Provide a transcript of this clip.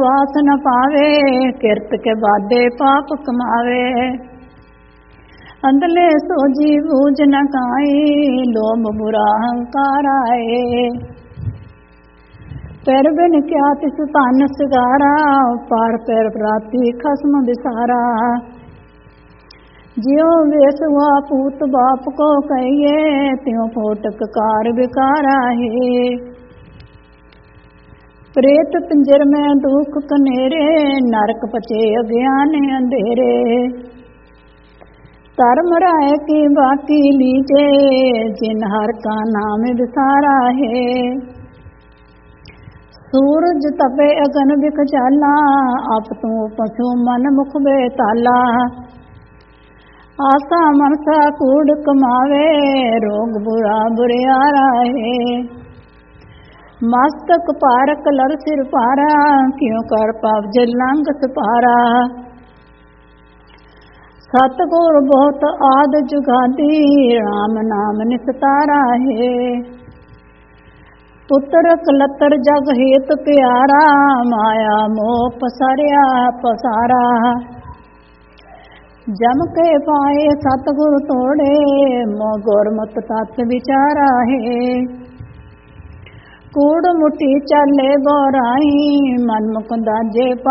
वास न पावे, किरत के बादे पाप कमावे। अंधले सोजी बूझ न काई, लोभ बुरा अहंकार आए। पैर बिन क्या तिस तन सिगारा, पार पैर प्राती खसम बिसारा। जियो वेस हुआ पूत बाप को कहिए, त्यों फोटक कार बिकारा है। प्रेत पिंजर में दुख कनेरे, नरक पचे अज्ञान अंधेरे। धर्म राय की बाकी लीजे, जिन हर का नाम बिसारा है। सूरज तपे अगन बिख जाला, आप तू पशु मन मुख बेताला। आशा मनसा कूड़ कमावे, रोग बुरा बुरियारा है। मस्तक पारक लर सिर पारा, क्यों कर पाप जलंग सपारा। सतगुर बहुत आद जुगादी, राम नाम निस्तारा है। पुत्र कलतर जग हेत प्यारा, माया मोह पसारिया पसारा। जम के पाए सतगुर तोड़े, मोह गुरमत तत् विचारा है। कूड़ मुठी चले बोराई, मन मुख दाजे